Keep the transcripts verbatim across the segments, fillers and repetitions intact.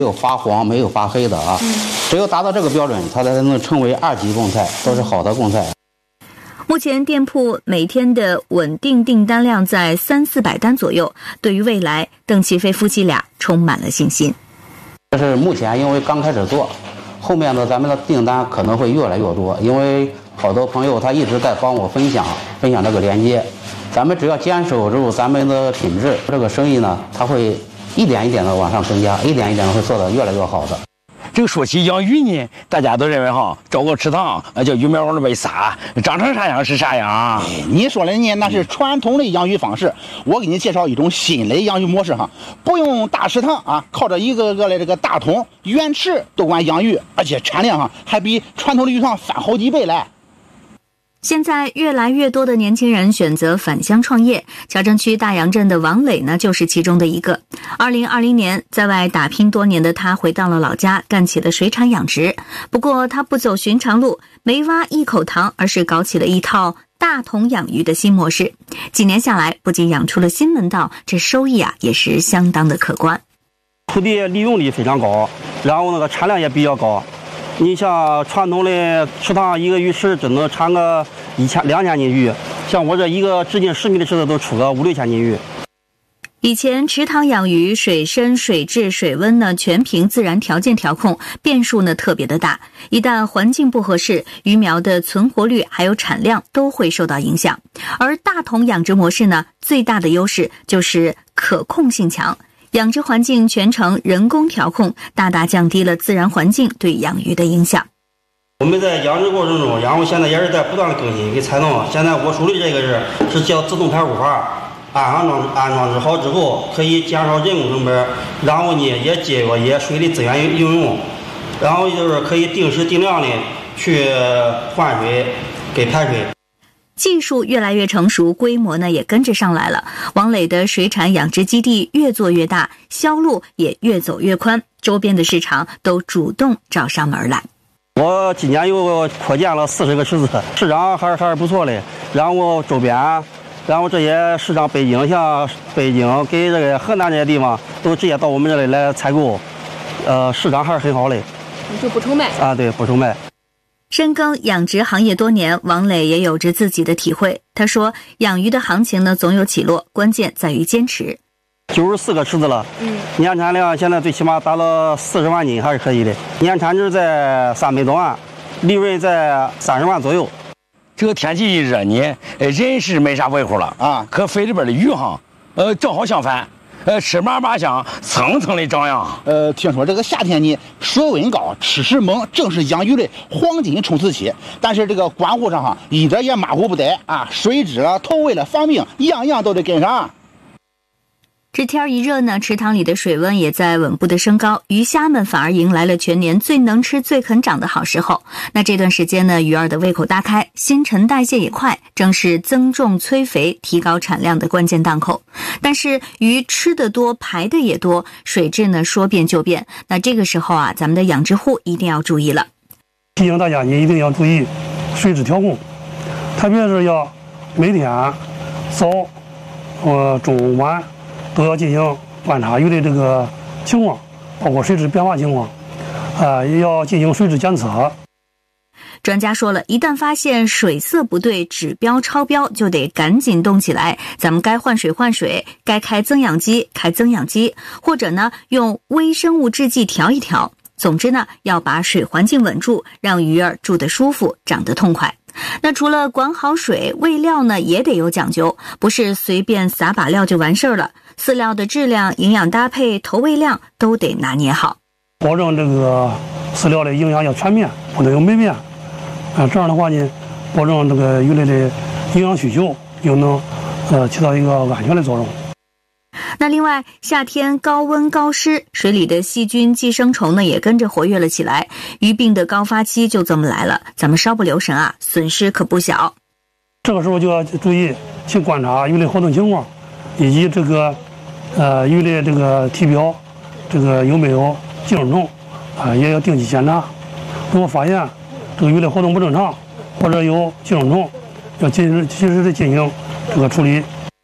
没有发黄、没有发黑的啊。嗯、只有达到这个标准，它才能称为二级贡菜，都是好的贡菜。 目前店铺每天的稳定订单量在三四百单左右，对于未来，邓启飞夫妻俩充满了信心。 这是目前因为刚开始做，后面呢咱们的订单可能会越来越多，因为好多朋友他一直在帮我分享分享这个链接，咱们只要坚守住咱们的品质，这个生意呢它会一点一点的往上增加，一点一点的会做得越来越好的。 这个说起养鱼呢，大家都认为哈，找个池塘，呃，叫鱼苗往那边一撒，长成啥样是啥样。 哎，你说的呢，那是传统的养鱼方式。我给你介绍一种新的养鱼模式哈，不用大池塘啊，靠着一个个的这个大桶、圆池都管养鱼，而且产量哈还比传统的鱼塘翻好几倍来。 现在越来越多的年轻人选择返乡创业，桥城区大杨镇的王磊呢就是其中的一个。二零二零年，在外打拼多年的他回到了老家，干起了水产养殖。不过他不走寻常路，没挖一口塘，而是搞起了一套大桶养鱼的新模式。几年下来，不仅养出了新门道，这收益啊也是相当的可观。 土地利用率非常高，然后那个产量也比较高。你像传统的池塘，一个鱼池只能产个一千两千斤鱼，像我这一个直径十米的池子都出个五六千斤鱼。 以前池塘养鱼，水深、水质、水温呢全凭自然条件调控，变数呢特别的大。一旦环境不合适，鱼苗的存活率还有产量都会受到影响。而大桶养殖模式呢，最大的优势就是可控性强。养殖环境全程人工调控，大大降低了自然环境对养鱼的影响。 我们在养殖过程中，然后现在也是在不断的更新给采弄。现在我手里这个是是叫自动排污法，安装安装置好之后，可以减少人工成本，然后呢也节约也水的资源应用，然后就是可以定时定量的去换水给排水。 技术越来越成熟，规模呢也跟着上来了。王磊的水产养殖基地越做越大，销路也越走越宽，周边的市场都主动找上门来。 我今年又扩建了四十个池子，市场还是还是不错的。然后周边，然后这些市场北京像北京给这个河南这些地方都直接到我们这里来采购，呃，市场还是很好的。 你就不愁卖啊？对，不愁卖。 深耕养殖行业多年，王磊也有着自己的体会。他说，养鱼的行情呢总有起落，关键在于坚持。 九十四个池子了，嗯，年产量现在最起码达到四十万斤还是可以的，年产值在三百多万，利润在三十万左右。 这个天气一热呢，人是没啥维护了啊，可肺里边的鱼哈，呃，正好相反。呃，吃嘛嘛香，蹭蹭的长样。 呃，听说这个夏天呢，水温高，吃食猛，正是养鱼的黄金冲刺期。但是这个关护上哈，一点也马虎不得啊，水质了、投喂了、防病，样样都得跟上。 这天一热呢，池塘里的水温也在稳步的升高，鱼虾们反而迎来了全年最能吃、最肯长的好时候。那这段时间呢，鱼儿的胃口大开，新陈代谢也快，正是增重催肥、提高产量的关键档口。但是鱼吃的多，排的也多，水质呢说变就变。那这个时候啊，咱们的养殖户一定要注意了。 提醒大家，你一定要注意水质调控，特别是要每天早、呃中午晚。都要进行观察鱼的这个情况，包括水质变化情况，啊、呃，也要进行水质监测。 专家说了，一旦发现水色不对，指标超标，就得赶紧动起来。咱们该换水换水，该开增氧机开增氧机，或者呢用微生物制剂调一调。总之呢，要把水环境稳住，让鱼儿住得舒服，长得痛快。那除了管好水，喂料呢也得有讲究，不是随便撒把料就完事儿了。饲料的质量、营养搭配、投喂量都得拿捏好， 保证这个饲料的营养要全面，不能有霉变。啊，这样的话呢，保证这个鱼类的营养需求，又能呃起到一个安全的作用。 那另外，夏天高温高湿，水里的细菌、寄生虫呢也跟着活跃了起来，鱼病的高发期就这么来了。咱们稍不留神啊，损失可不小。 这个时候就要注意去观察鱼类活动情况，以及这个呃鱼类这个体表这个有没有寄生虫啊，也要定期检查。如果发现这个鱼类活动不正常或者有寄生虫，要及时及时的进行这个处理。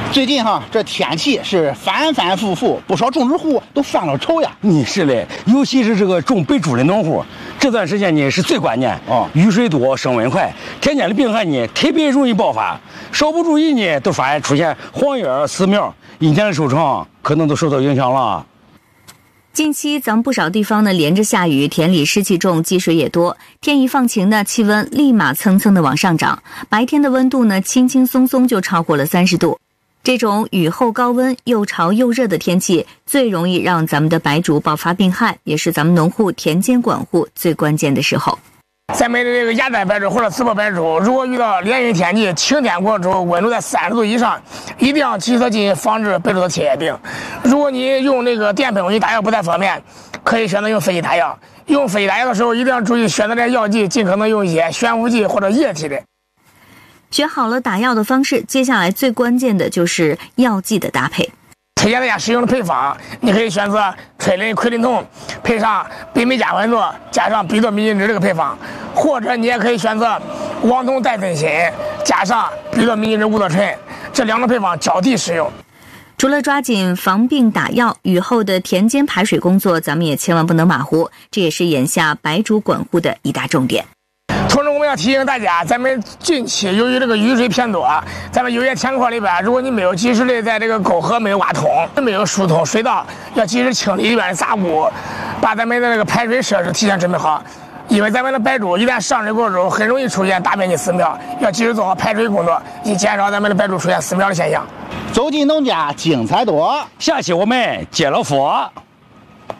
最近哈，这天气是反反复复，不少种植户都犯了愁呀。 你是嘞，尤其是这个种白珠的农户，这段时间呢是最关键。哦，雨水多，升温快，天间的病害呢特别容易爆发，稍不注意呢，都发现出现黄叶、死苗，一年的收成可能都受到影响了。 近期咱们不少地方呢连着下雨，田里湿气重，积水也多，天一放晴呢，气温立马蹭蹭的往上涨，白天的温度呢轻轻松松就超过了三十度。这种雨后高温又潮又热的天气，最容易让咱们的白竹爆发病害，也是咱们农户田间管护最关键的时候。 咱们的这个亚丹白竹或者淄博白竹，如果遇到连阴天气、晴天过之后，温度在三十度以上，一定要及时进行防治白竹的切叶病。如果你用那个电喷雾打药不太方便，可以选择用飞机打药。用飞机打药的时候，一定要注意选择这药剂，尽可能用一些悬浮剂或者液体的。 学好了打药的方式，接下来最关键的就是药剂的搭配。 推荐大家使用的配方，你可以选择吹林奎林酮，配上北美加环唑，加上吡垛米金酯这个配方，或者你也可以选择王酮代分锌，加上吡垛米金酯五垛醇，这两种配方交替使用。 除了抓紧防病打药，雨后的田间排水工作，咱们也千万不能马虎，这也是眼下白竹管护的一大重点。 同时，我们要提醒大家，咱们近期由于这个雨水偏多，咱们有些田块里边，如果你没有及时的在这个沟河没有挖通，没有疏通水道，要及时清理里边的杂物，把咱们的这个排水设施提前准备好。因为咱们的白竹一旦上水过之后，很容易出现大面积死苗，要及时做好排水工作，以减少咱们的白竹出现死苗的现象。 走进农家精彩多， 下期我们接着说。